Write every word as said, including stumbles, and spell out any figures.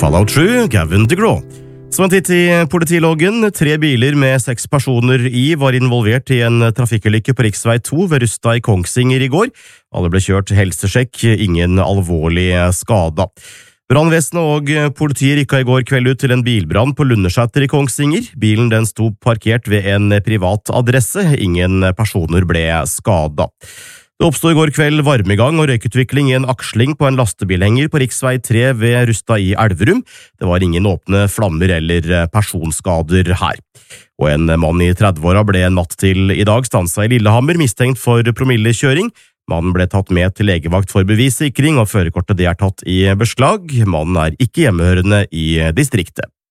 Fallout sju, Gavin DeGraw. Som en titt i politiloggen, tre biler med seks personer i var involvert i en trafikkulykke på riksvei to ved Rusta i Kongsvinger i går. Alle ble kjørt til helsesjekk, ingen alvorlig skada. Brannvesenet og politiet rykka i går kveld ut til en bilbrann på Lundersæter i Kongsvinger. Bilen den sto parkert ved en privat adresse, ingen personer ble skada. Det oppstod i går kveld varmegang og røykutvikling i en aksling på en lastebilhenger på riksvei tre ved Rusta i Elverum. Det var ingen åpne flammer eller personskader her. Og en mann i tredveåra ble natt til i dag stansa i Lillehammer mistenkt for promillekjøring. Mannen ble tatt med til legevakt for bevissikring, og førerkortet det er tatt i beslag. Mannen er ikke hjemmehørende i distriktet.